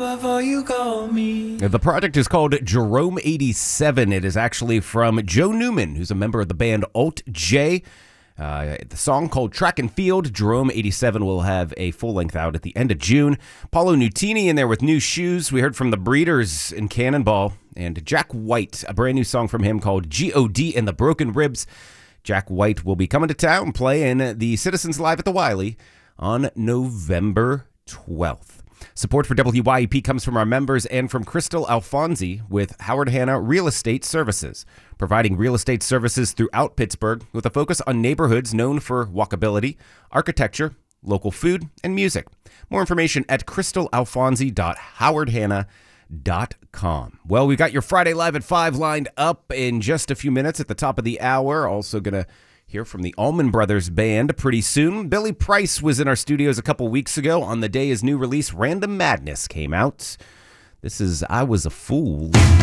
love, all you call me. The project is called Jerome 87. It is actually from Joe Newman, who's a member of the band Alt J. The song called Track and Field. Jerome 87 will have a full length out at the end of June. Paulo Nutini in there with New Shoes. We heard from the Breeders in Cannonball. And Jack White, a brand new song from him called G.O.D. and the Broken Ribs. Jack White will be coming to town playing the Citizens Live at the Wiley on November 12th. Support for WYEP comes from our members and from Crystal Alfonsi with Howard Hanna Real Estate Services, providing real estate services throughout Pittsburgh with a focus on neighborhoods known for walkability, architecture, local food, and music. More information at crystalalfonsi.howardhanna.com. Well, we've got your Friday Live at 5 lined up in just a few minutes at the top of the hour. Also going to hear from the Allman Brothers Band pretty soon. Billy Price was in our studios a couple weeks ago. On the day his new release, Random Madness, came out. This is I Was a Fool.